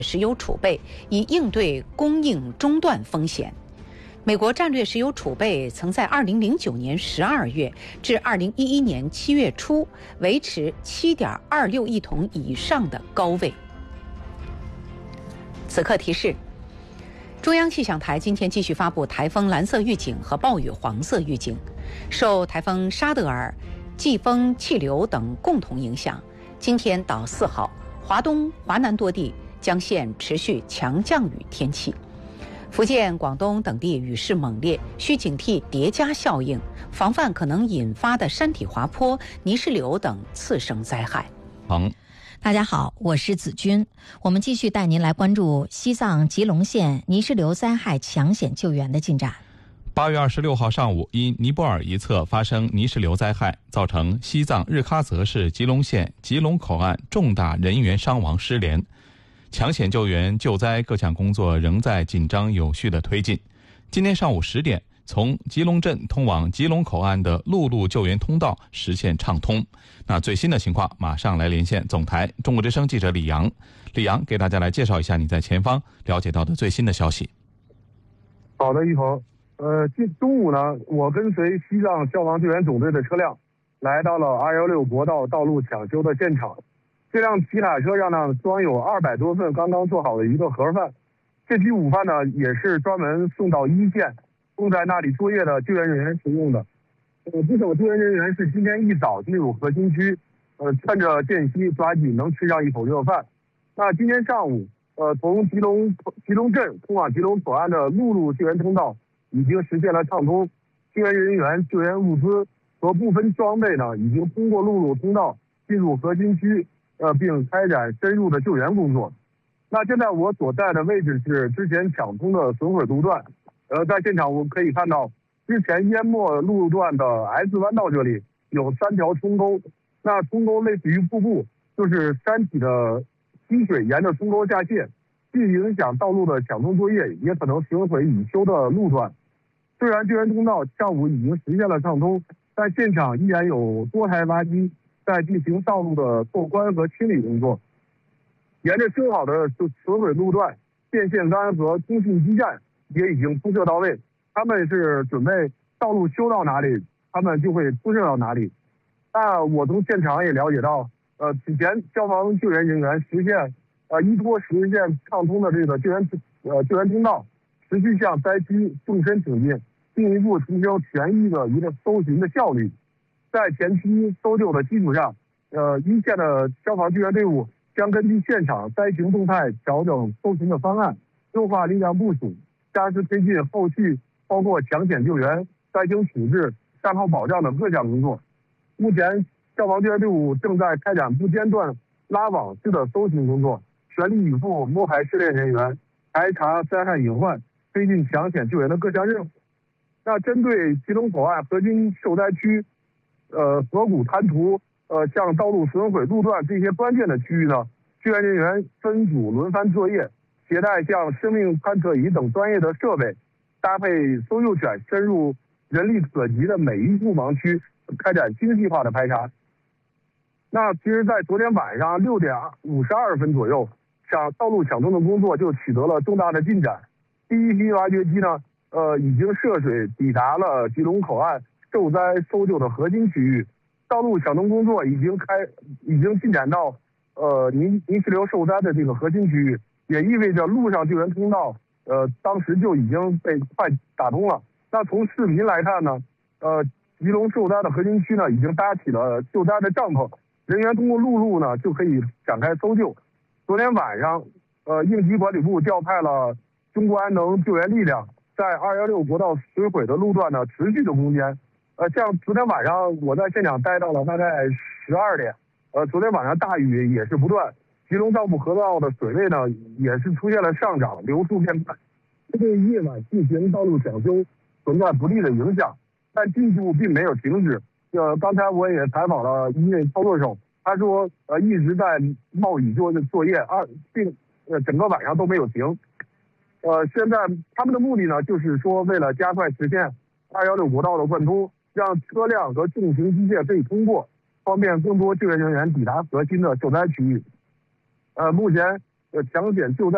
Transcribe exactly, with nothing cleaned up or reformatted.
石油储备，以应对供应中断风险。美国战略石油储备曾在二零零九年十二月至二零一一年七月初维持七点二六亿桶以上的高位。此刻提示：中央气象台今天继续发布台风蓝色预警和暴雨黄色预警，受台风沙德尔、季风、气流等共同影响，今天到四号，华东、华南多地将现持续强降雨天气。福建、广东等地雨势猛烈，需警惕叠加效应，防范可能引发的山体滑坡、泥石流等次生灾害。 好， 大家好，我是子君。我们继续带您来关注西藏吉隆县泥石流灾害抢险救援的进展。 八月二十六号上午，因尼泊尔一侧发生泥石流灾害，造成西藏日喀则市吉隆县吉隆口岸重大人员伤亡失联。抢险救援救灾各项工作仍在紧张有序的推进。今天上午十点，从吉隆镇通往吉隆口岸的陆路救援通道实现畅通。那最新的情况，马上来连线总台中国之声记者李阳。李阳给大家来介绍一下你在前方了解到的最新的消息。 好的，一鹏。呃，今中午呢，我跟随西藏消防救援总队的车辆，来到了二幺六国道道路抢修的现场。这辆皮卡车上呢，装有二百多份刚刚做好的一个盒饭。这批午饭呢，也是专门送到一线，供在那里作业的救援人员食用的。呃，不少救援人员是今天一早进入核心区，呃，趁着间隙抓紧能吃上一口热饭。那今天上午，呃，从吉隆吉隆镇通往吉隆口岸的陆路救援通道已经实现了畅通，救援人员、救援物资和部分装备呢，已经通过陆路通道进入核心区。呃，并开展深入的救援工作。那现在我所在的位置是之前抢通的损毁路段，呃，在现场我们可以看到，之前淹没路段的 S 弯道这里有三条冲沟，那冲沟类似于瀑布，就是山体的积水沿着冲沟下泄，既影响道路的抢通作业，也可能损毁已修的路段。虽然救援通道上午已经实现了畅通，但现场依然有多台垃圾在进行道路的拓宽和清理工作。沿着修好的损毁路段，电线杆和通讯基站也已经铺设到位。他们是准备道路修到哪里，他们就会铺设到哪里。那我从现场也了解到，呃，此前消防救援人员实现呃依托实现畅通的这个救援呃救援通道，持续向灾区纵深挺进，进一步提升全域的一个搜寻的效率。在前期搜救的基础上，呃，一线的消防救援队伍将根据现场灾情动态调整搜寻的方案，优化力量部署，加速推进后续包括抢险救援、灾情处置、善后保障等各项工作。目前，消防救援队伍正在开展不间断拉网式的搜寻工作，全力以赴摸排失联人员，排查灾害隐患，推进抢险救援的各项任务。那针对吉隆口岸核心受灾区，呃，河谷滩涂，呃，像道路损毁路段这些关键的区域呢，救援人员分组轮番作业，携带像生命探测仪等专业的设备，搭配搜救犬深入人力可及的每一处盲区，开展精细化的排查。那其实，在昨天晚上六点五十二分左右，抢道路抢通的工作就取得了重大的进展。第一批挖掘机呢，呃，已经涉水抵达了吉隆口岸受灾搜救的核心区域，道路抢通工作已经开，已经进展到呃泥泥石流受灾的这个核心区域，也意味着路上救援通道，呃，当时就已经被快打通了。那从视频来看呢，呃，吉隆受灾的核心区呢，已经搭起了救灾的帐篷，人员通过陆路呢就可以展开搜救。昨天晚上，呃，应急管理部调派了中国安能救援力量，在二幺六国道损毁的路段呢持续的攻坚。呃，像昨天晚上我在现场待到了大概十二点，呃，昨天晚上大雨也是不断，吉隆藏布河道的水位呢也是出现了上涨，流速变快，这对夜晚进行道路抢修存在不利的影响，但进度并没有停止。呃，刚才我也采访了一位操作手，他说，呃，一直在冒雨做作业，二并呃整个晚上都没有停。呃，现在他们的目的呢，就是说为了加快实现二幺六国道的贯通，让车辆和重型机械可以通过，方便更多救援人员抵达核心的受灾区域。呃，目前呃抢险救灾